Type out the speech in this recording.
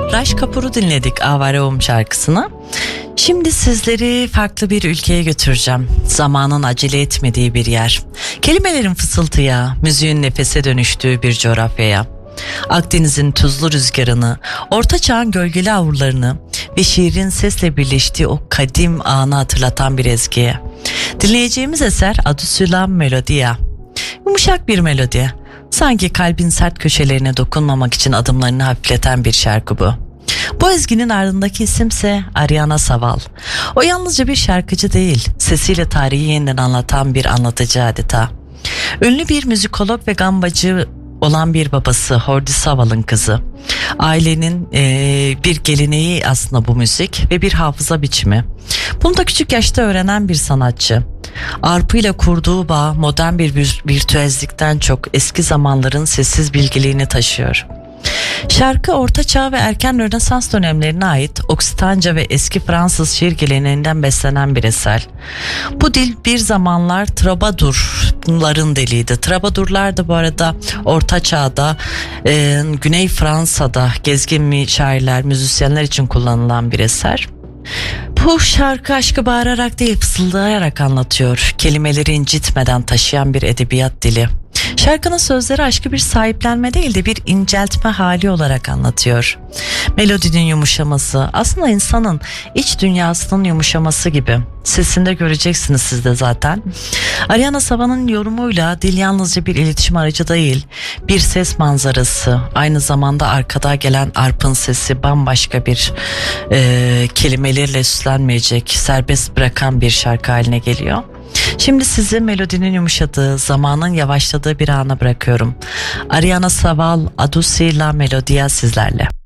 Raj Kapoor'u dinledik Avare Om şarkısını. Şimdi sizleri farklı bir ülkeye götüreceğim. Zamanın acele etmediği bir yer. Kelimelerin fısıltıya, müziğin nefese dönüştüğü bir coğrafyaya. Akdeniz'in tuzlu rüzgarını, Orta Çağ'ın gölgeli avlularını ve şiirin sesle birleştiği o kadim anı hatırlatan bir ezgiye. Dinleyeceğimiz eser Adı Sulla Melodia. Yumuşak bir melodi. Sanki kalbin sert köşelerine dokunmamak için adımlarını hafifleten bir şarkı bu. Bu ezginin ardındaki isimse Ariana Saval. O yalnızca bir şarkıcı değil, sesiyle tarihi yeniden anlatan bir anlatıcı adeta. Ünlü bir müzikolog ve gambacı olan bir babası, Jordi Saval'ın kızı. Ailenin bir geleneği aslında bu müzik ve bir hafıza biçimi. Bunu da küçük yaşta öğrenen bir sanatçı. Arpıyla kurduğu bağ modern bir virtüözlükten çok eski zamanların sessiz bilgeliğini taşıyor. Şarkı Orta Çağ ve erken Rönesans dönemlerine ait Oksitanca ve eski Fransız şiir geleneğinden beslenen bir eser. Bu dil bir zamanlar troubadourların diliydi. Troubadourlar da bu arada Orta Çağ'da Güney Fransa'da gezgin şairler, müzisyenler için kullanılan bir eser. Bu şarkı aşkı bağırarak değil fısıldayarak anlatıyor. Kelimeleri incitmeden taşıyan bir edebiyat dili. Şarkının sözleri aşkı bir sahiplenme değil de bir inceltme hali olarak anlatıyor. Melodinin yumuşaması aslında insanın iç dünyasının yumuşaması gibi. Sesinde göreceksiniz siz de zaten. Ariana Saval'ın yorumuyla dil yalnızca bir iletişim aracı değil, bir ses manzarası. Aynı zamanda arkada gelen arpın sesi bambaşka bir kelimelerle süslenmeyecek, serbest bırakan bir şarkı haline geliyor. Şimdi sizi melodinin yumuşadığı, zamanın yavaşladığı bir ana bırakıyorum. Ariana Saval, Adı Sulla Melodia sizlerle.